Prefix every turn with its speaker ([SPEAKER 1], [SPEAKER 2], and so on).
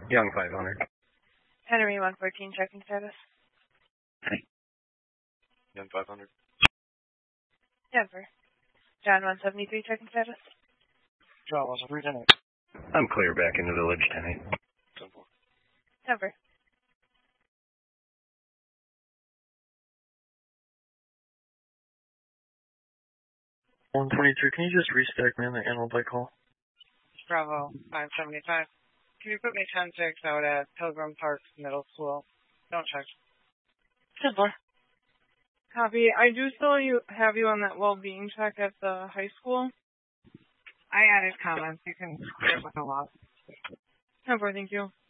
[SPEAKER 1] Young 500.
[SPEAKER 2] Henry 114, checking status.
[SPEAKER 3] Young 500.
[SPEAKER 2] Denver. John 173, checking status.
[SPEAKER 4] John 173, 10-8.
[SPEAKER 1] I'm clear back in the village, 10-8.
[SPEAKER 2] Denver.
[SPEAKER 4] 123, can you just restack me on the animal bike call?
[SPEAKER 5] Bravo 575. Can you put me 10-6 out at Pilgrim Park Middle School? Don't check.
[SPEAKER 2] 10-4.
[SPEAKER 6] Copy. I do still have you on that well-being check at the high school.
[SPEAKER 5] I added comments. You can clear it with a lot.
[SPEAKER 6] 10-4, thank you.